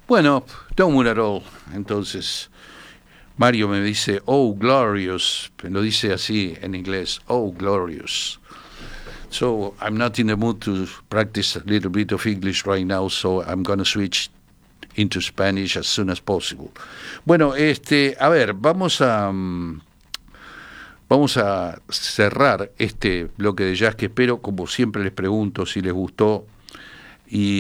Bueno, don't worry at all. Entonces, Mario me dice, oh, glorious. Lo dice así en inglés, oh, glorious. So, I'm not in the mood to practice a little bit of English right now, so I'm going to switch into Spanish as soon as possible. Bueno, a ver, vamos a cerrar este bloque de jazz que espero, como siempre les pregunto, si les gustó, y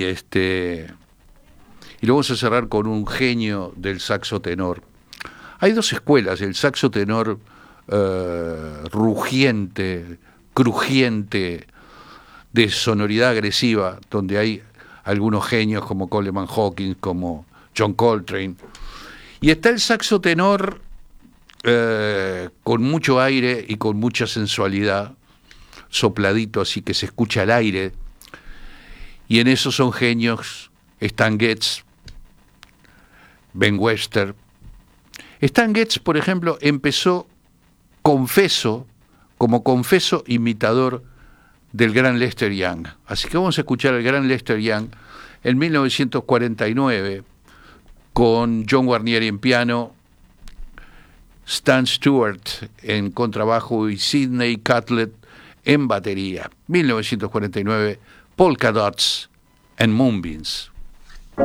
lo vamos a cerrar con un genio del saxo tenor. Hay dos escuelas, el saxo tenor rugiente, crujiente, de sonoridad agresiva, donde hay algunos genios como Coleman Hawkins, como John Coltrane, y está el saxo tenor con mucho aire y con mucha sensualidad, sopladito, así que se escucha el aire, y en eso son genios Stan Getz, Ben Webster. Stan Getz, por ejemplo, empezó como confeso imitador del gran Lester Young. Así que vamos a escuchar al gran Lester Young en 1949 con John Guarnieri en piano, Stan Stewart en contrabajo y Sidney Catlett en batería. 1949, Polka Dots and Moonbeams.